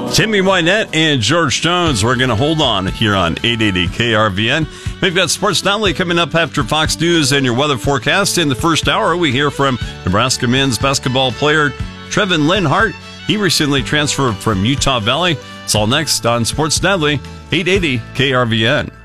Timmy Wynette and George Jones, we're going to hold on here on 880 KRVN. We've got Sports Nightly coming up after Fox News and your weather forecast. In the first hour, we hear from Nebraska men's basketball player Trevin Linhart. He recently transferred from Utah Valley. It's all next on Sports Nightly, 880 KRVN.